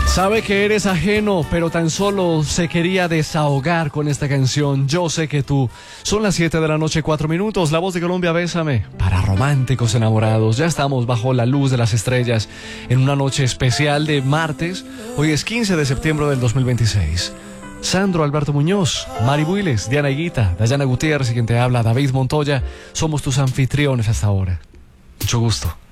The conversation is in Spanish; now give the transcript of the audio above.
Sabe que eres ajeno, pero tan solo se quería desahogar con esta canción. Yo sé que tú. Son las 7 de la noche, 4 minutos. La voz de Colombia, Bésame. Para románticos enamorados. Ya estamos bajo la luz de las estrellas en una noche especial de martes. Hoy es 15 de septiembre del 2026. Sandro Alberto Muñoz, Mari Builes, Diana Higuita, Dayana Gutiérrez y quien te habla, David Montoya. Somos tus anfitriones hasta ahora. Mucho gusto.